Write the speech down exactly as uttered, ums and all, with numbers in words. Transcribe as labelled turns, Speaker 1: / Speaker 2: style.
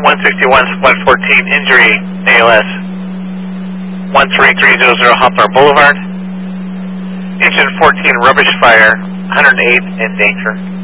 Speaker 1: one sixty-one, one fourteen, injury, A L S, one three three zero zero Hoplar Boulevard. Engine fourteen, rubbish fire, one oh eight in danger.